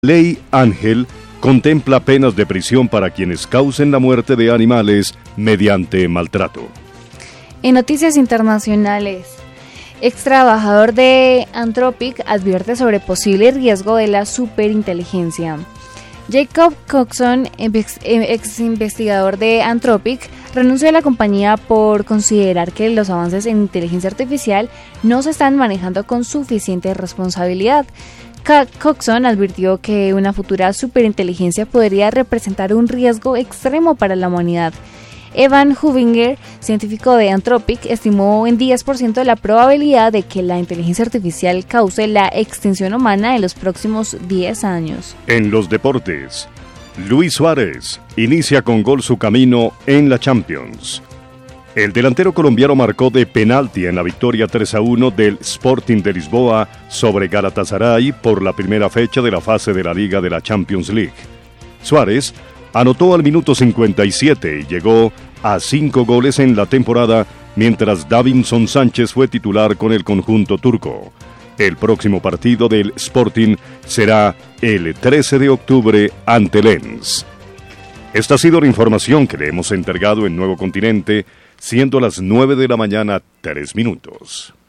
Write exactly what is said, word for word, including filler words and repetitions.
Ley Ángel contempla penas de prisión para quienes causen la muerte de animales mediante maltrato. En noticias internacionales, ex trabajador de Anthropic advierte sobre posible riesgo de la superinteligencia. Jacob Coxon, ex investigador de Anthropic, renunció a la compañía por considerar que los avances en inteligencia artificial no se están manejando con suficiente responsabilidad. Coxon advirtió que una futura superinteligencia podría representar un riesgo extremo para la humanidad. Evan Hubinger, científico de Anthropic, estimó en diez por ciento la probabilidad de que la inteligencia artificial cause la extinción humana en los próximos diez años. En los deportes, Luis Suárez inicia con gol su camino en la Champions. El delantero colombiano marcó de penalti en la victoria tres a uno del Sporting de Lisboa sobre Galatasaray por la primera fecha de la fase de la Liga de la Champions League. Suárez anotó al minuto cincuenta y siete y llegó a cinco goles en la temporada, mientras Davinson Sánchez fue titular con el conjunto turco. El próximo partido del Sporting será el trece de octubre ante Lens. Esta ha sido la información que le hemos entregado en Nuevo Continente, siendo las nueve de la mañana, tres minutos.